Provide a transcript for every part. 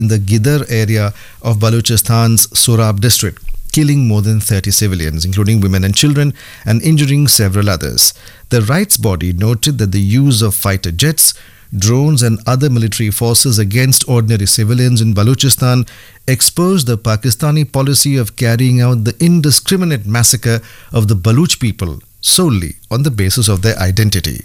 in the Gidar area of Baluchistan's Sorab district, killing more than 30 civilians, including women and children, and injuring several others. The rights body noted that the use of fighter jets, drones and other military forces against ordinary civilians in Balochistan exposed the Pakistani policy of carrying out the indiscriminate massacre of the Baluch people solely on the basis of their identity.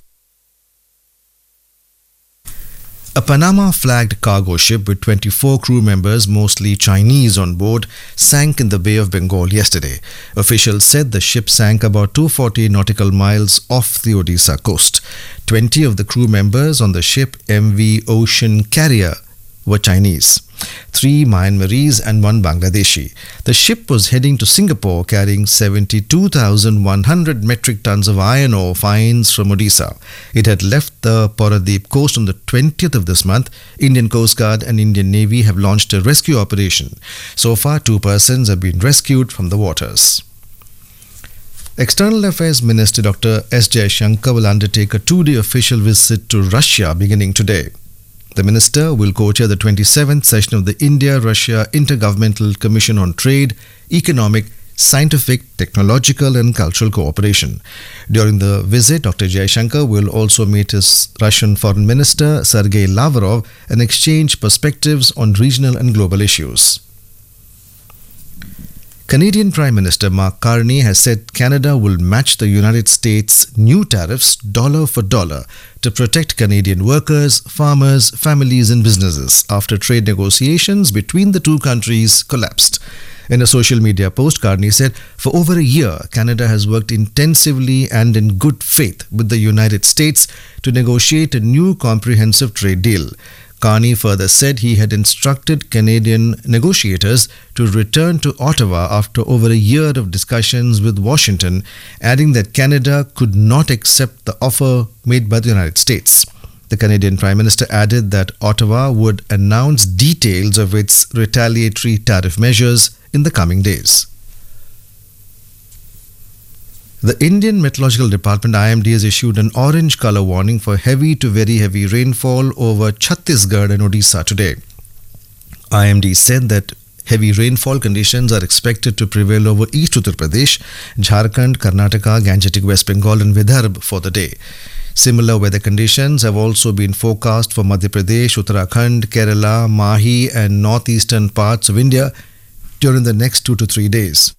A Panama-flagged cargo ship with 24 crew members, mostly Chinese on board, sank in the Bay of Bengal yesterday. Officials said the ship sank about 240 nautical miles off the Odisha coast. 20 of the crew members on the ship MV Ocean Carrier were Chinese, 3 Myanmaris and 1 Bangladeshi. The ship was heading to Singapore carrying 72,100 metric tons of iron ore fines from Odisha. It had left the Paradeep coast on the 20th of this month. Indian Coast Guard and Indian Navy have launched a rescue operation. So far, 2 persons have been rescued from the waters. External Affairs Minister Dr. S. Jaishankar will undertake a 2-day official visit to Russia beginning today. The minister will co-chair the 27th session of the India-Russia Intergovernmental Commission on Trade, Economic, Scientific, Technological and Cultural Cooperation. During the visit, Dr. Jaishankar will also meet his Russian Foreign Minister Sergei Lavrov and exchange perspectives on regional and global issues. Canadian Prime Minister Mark Carney has said Canada will match the United States' new tariffs dollar for dollar to protect Canadian workers, farmers, families and businesses after trade negotiations between the two countries collapsed. In a social media post, Carney said, "For over a year, Canada has worked intensively and in good faith with the United States to negotiate a new comprehensive trade deal." Carney further said he had instructed Canadian negotiators to return to Ottawa after over a year of discussions with Washington, adding that Canada could not accept the offer made by the United States. The Canadian Prime Minister added that Ottawa would announce details of its retaliatory tariff measures in the coming days. The Indian Meteorological Department IMD has issued an orange color warning for heavy to very heavy rainfall over Chhattisgarh and Odisha today. IMD said that heavy rainfall conditions are expected to prevail over East Uttar Pradesh, Jharkhand, Karnataka, Gangetic West Bengal and Vidarbha for the day. Similar weather conditions have also been forecast for Madhya Pradesh, Uttarakhand, Kerala, Mahi and northeastern parts of India during the next 2 to 3 days.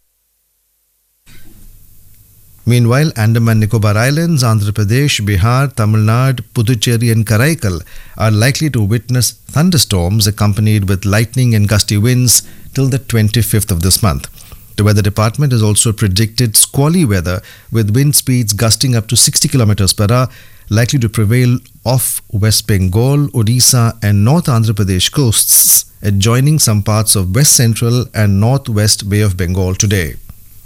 Meanwhile, Andaman Nicobar Islands, Andhra Pradesh, Bihar, Tamil Nadu, Puducherry and Karaikal are likely to witness thunderstorms accompanied with lightning and gusty winds till the 25th of this month. The Weather Department has also predicted squally weather with wind speeds gusting up to 60 km per hour likely to prevail off West Bengal, Odisha and North Andhra Pradesh coasts, adjoining some parts of West Central and Northwest Bay of Bengal today.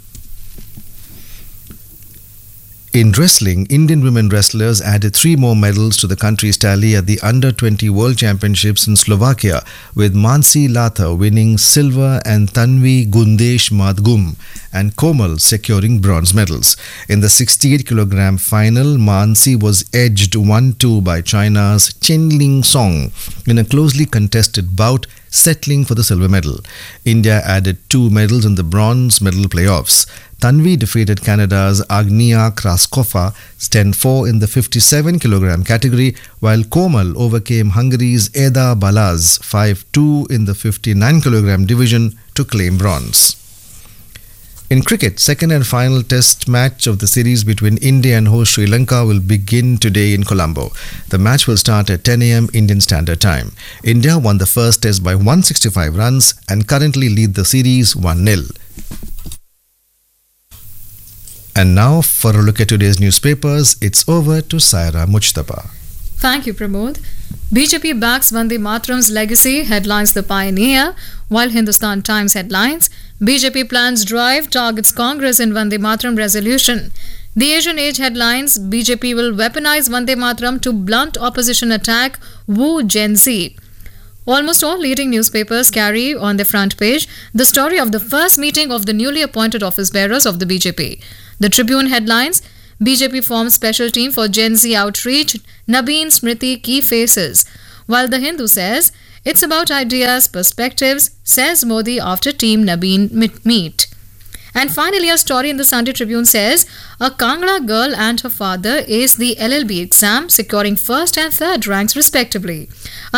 In wrestling, Indian women wrestlers added 3 more medals to the country's tally at the Under-20 World Championships in Slovakia, with Mansi Latha winning silver and Tanvi Gundesh Madgum and Komal securing bronze medals. In the 68kg final, Mansi was edged 1-2 by China's Chen Ling Song in a closely contested bout, settling for the silver medal. India added 2 medals in the bronze medal playoffs. Tanvi defeated Canada's Agnia Kraskova 10-4 in the 57kg category, while Komal overcame Hungary's Eda Balaz 5-2 in the 59kg division to claim bronze. In cricket, second and final test match of the series between India and host Sri Lanka will begin today in Colombo. The match will start at 10 a.m. Indian Standard Time. India won the first test by 165 runs and currently lead the series 1-0. And now, for a look at today's newspapers, it's over to Saira Mujtaba. Thank you, Pramod. BJP backs Vande Mataram's legacy, headlines The Pioneer, while Hindustan Times headlines BJP plans drive targets Congress in Vande Mataram resolution. The Asian Age headlines BJP will weaponize Vande Mataram to blunt opposition attack, woo Gen Z. Almost all leading newspapers carry on their front page the story of the first meeting of the newly appointed office bearers of the BJP. The Tribune headlines BJP forms special team for Gen Z outreach, Nabeen Smriti key faces, while The Hindu says It's about ideas, perspectives, says Modi after Team Nabeen meet. And finally, a story in the Sunday Tribune says a Kangra girl and her father aced the LLB exam, securing first and third ranks respectively.